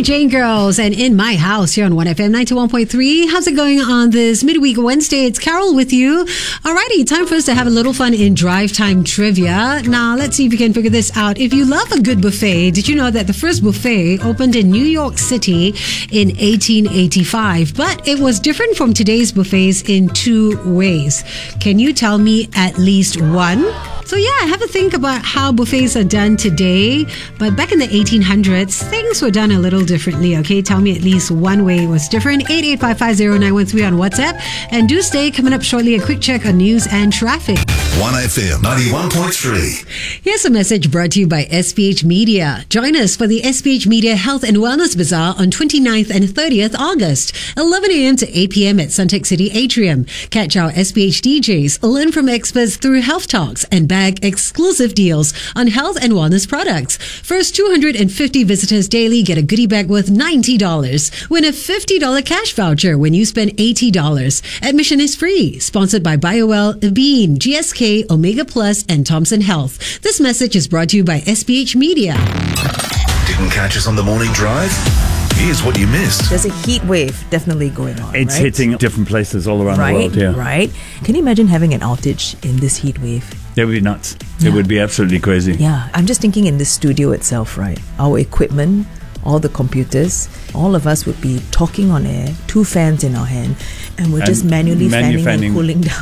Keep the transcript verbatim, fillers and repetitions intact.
Jane Girls, and In My House here on one F M ninety-one point three. How's it going on this midweek Wednesday? It's Carol with you. Alrighty, time for us to have a little fun in Drive Time Trivia. Now, let's see if you can figure this out. If you love a good buffet, did you know that the first buffet opened in New York City in eighteen eighty-five? But it was different from today's buffets in two ways. Can you tell me at least one? So yeah, have a think about how buffets are done today. But back in the eighteen hundreds, things were done a little differently, okay? Tell me at least one way it was different. eight eight five five zero nine one three on WhatsApp. And do stay. Coming up shortly, a quick check on news and traffic. one F M ninety-one point three. Here's a message brought to you by S P H Media. Join us for the S P H Media Health and Wellness Bazaar on twenty-ninth and thirtieth August, eleven a.m. to eight p.m. at Suntec City Atrium. Catch our S P H D Js, learn from experts through health talks, and bag exclusive deals on health and wellness products. First two hundred fifty visitors daily get a goodie bag worth ninety dollars. Win a fifty dollars cash voucher when you spend eighty dollars. Admission is free. Sponsored by BioWell, Bean, G S K, Omega Plus, and Thompson Health. This message is brought to you by S P H Media. Didn't catch us on the morning drive? Here's what you missed. There's a heat wave definitely going on. It's right? hitting different places all around right, the world. Yeah, right. Can you imagine having an outage in this heat wave? It would be nuts. Yeah. It would be absolutely crazy. Yeah, I'm just thinking in the studio itself, right? Our equipment, all the computers, all of us would be talking on air, two fans in our hand, and we're And just manually manu- fanning fanning. and cooling down.